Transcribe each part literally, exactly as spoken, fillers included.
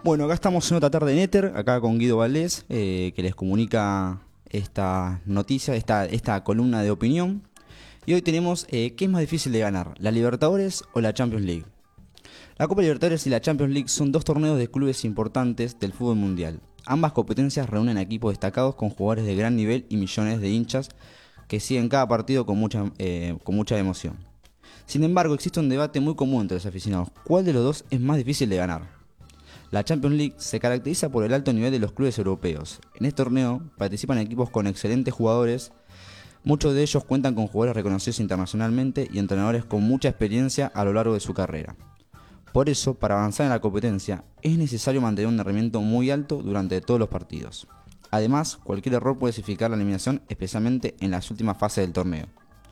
Bueno, acá estamos en otra tarde en Éter, acá con Guido Valdés, eh, que les comunica esta noticia, esta, esta columna de opinión. Y hoy tenemos, eh, ¿qué es más difícil de ganar, la Libertadores o la Champions League? La Copa Libertadores y la Champions League son dos torneos de clubes importantes del fútbol mundial. Ambas competencias reúnen a equipos destacados con jugadores de gran nivel y millones de hinchas que siguen cada partido con mucha, eh, con mucha emoción. Sin embargo, existe un debate muy común entre los aficionados. ¿Cuál de los dos es más difícil de ganar? La Champions League se caracteriza por el alto nivel de los clubes europeos. En este torneo participan equipos con excelentes jugadores. Muchos de ellos cuentan con jugadores reconocidos internacionalmente y entrenadores con mucha experiencia a lo largo de su carrera. Por eso, para avanzar en la competencia, es necesario mantener un rendimiento muy alto durante todos los partidos. Además, cualquier error puede significar la eliminación, especialmente en las últimas fases del torneo.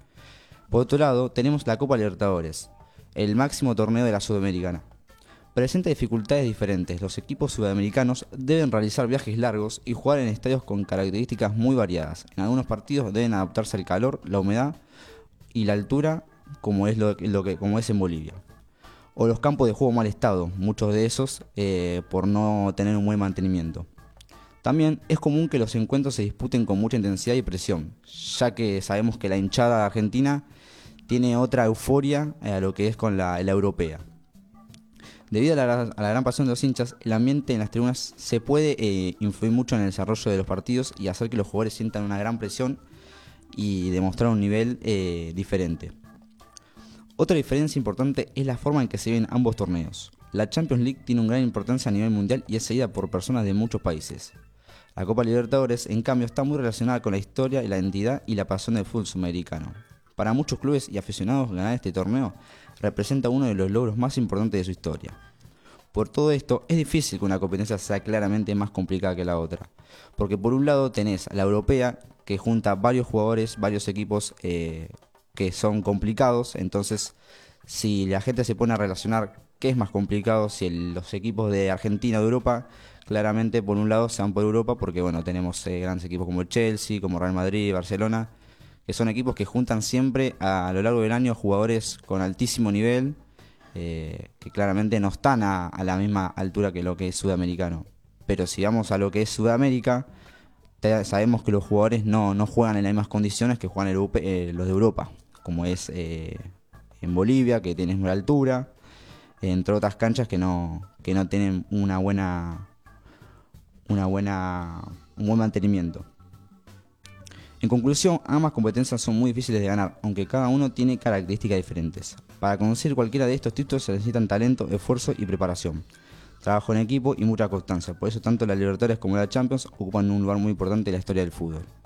Por otro lado, tenemos la Copa Libertadores, el máximo torneo de la Sudamericana. Presenta dificultades diferentes. Los equipos sudamericanos deben realizar viajes largos y jugar en estadios con características muy variadas. En algunos partidos deben adaptarse al calor, la humedad y la altura, como es, lo, lo que, como es en Bolivia. O los campos de juego mal estado, muchos de esos eh, por no tener un buen mantenimiento. También es común que los encuentros se disputen con mucha intensidad y presión, ya que sabemos que la hinchada argentina tiene otra euforia a lo que es con la, la europea. Debido a la, a la gran pasión de los hinchas, el ambiente en las tribunas se puede eh, influir mucho en el desarrollo de los partidos y hacer que los jugadores sientan una gran presión y demostrar un nivel eh, diferente. Otra diferencia importante es la forma en que se ven ambos torneos. La Champions League tiene una gran importancia a nivel mundial y es seguida por personas de muchos países. La Copa Libertadores, en cambio, está muy relacionada con la historia, la identidad y la pasión del fútbol sudamericano. Para muchos clubes y aficionados, ganar este torneo representa uno de los logros más importantes de su historia. Por todo esto, es difícil que una competencia sea claramente más complicada que la otra, porque por un lado tenés la europea, que junta varios jugadores, varios equipos eh, que son complicados. Entonces, si la gente se pone a relacionar qué es más complicado, si el, los equipos de Argentina o de Europa, claramente por un lado se van por Europa, porque bueno, tenemos eh, grandes equipos como el Chelsea, como Real Madrid, Barcelona, que son equipos que juntan siempre a, a lo largo del año jugadores con altísimo nivel, eh, que claramente no están a, a la misma altura que lo que es sudamericano. Pero si vamos a lo que es Sudamérica, te, sabemos que los jugadores no, no juegan en las mismas condiciones que juegan el, eh, los de Europa, como es eh, en Bolivia, que tienes una altura, entre otras canchas que no, que no tienen una buena, una buena, un buen mantenimiento. En conclusión, ambas competencias son muy difíciles de ganar, aunque cada uno tiene características diferentes. Para conseguir cualquiera de estos títulos se necesitan talento, esfuerzo y preparación, trabajo en equipo y mucha constancia. Por eso tanto la Libertadores como la Champions ocupan un lugar muy importante en la historia del fútbol.